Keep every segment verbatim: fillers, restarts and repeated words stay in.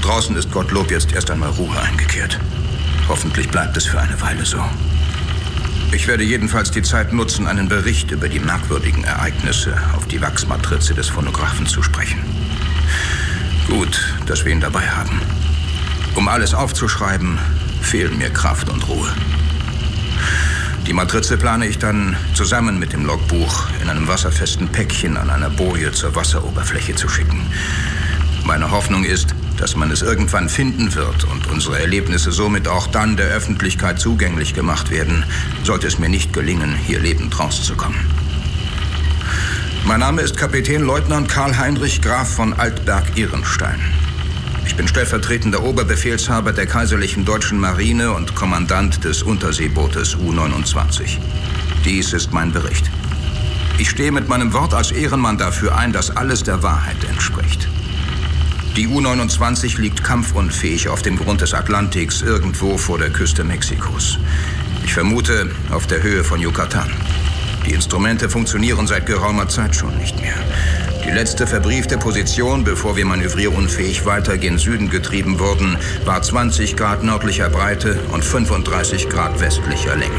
Draußen ist Gottlob jetzt erst einmal Ruhe eingekehrt. Hoffentlich bleibt es für eine Weile so. Ich werde jedenfalls die Zeit nutzen, einen Bericht über die merkwürdigen Ereignisse auf die Wachsmatrize des Phonographen zu sprechen. Gut, dass wir ihn dabei haben. Um alles aufzuschreiben, fehlen mir Kraft und Ruhe. Die Matrize plane ich dann zusammen mit dem Logbuch in einem wasserfesten Päckchen an einer Boje zur Wasseroberfläche zu schicken. Meine Hoffnung ist, dass man es irgendwann finden wird und unsere Erlebnisse somit auch dann der Öffentlichkeit zugänglich gemacht werden, sollte es mir nicht gelingen, hier lebend rauszukommen. Mein Name ist Kapitänleutnant Karl-Heinrich Graf von Altberg-Ehrenstein. Ich bin stellvertretender Oberbefehlshaber der Kaiserlichen Deutschen Marine und Kommandant des Unterseebootes U neunundzwanzig. Dies ist mein Bericht. Ich stehe mit meinem Wort als Ehrenmann dafür ein, dass alles der Wahrheit entspricht. Die U neunundzwanzig liegt kampfunfähig auf dem Grund des Atlantiks irgendwo vor der Küste Mexikos. Ich vermute auf der Höhe von Yucatan. Die Instrumente funktionieren seit geraumer Zeit schon nicht mehr. Die letzte verbriefte Position, bevor wir manövrierunfähig weiter gen Süden getrieben wurden, war zwanzig Grad nördlicher Breite und fünfunddreißig Grad westlicher Länge.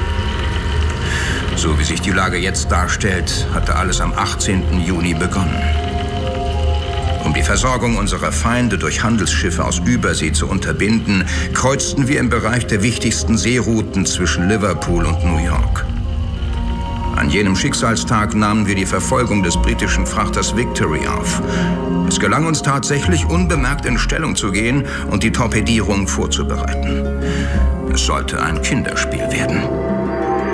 So wie sich die Lage jetzt darstellt, hatte alles am achtzehnten Juni begonnen. Um die Versorgung unserer Feinde durch Handelsschiffe aus Übersee zu unterbinden, kreuzten wir im Bereich der wichtigsten Seerouten zwischen Liverpool und New York. An jenem Schicksalstag nahmen wir die Verfolgung des britischen Frachters Victory auf. Es gelang uns tatsächlich, unbemerkt in Stellung zu gehen und die Torpedierung vorzubereiten. Es sollte ein Kinderspiel werden.